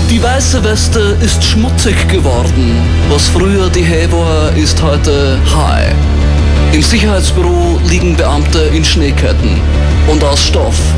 Die weiße Weste ist schmutzig geworden. Was früher die Hä war, ist heute Hai. Im Sicherheitsbüro liegen Beamte in Schneeketten und aus Stoff.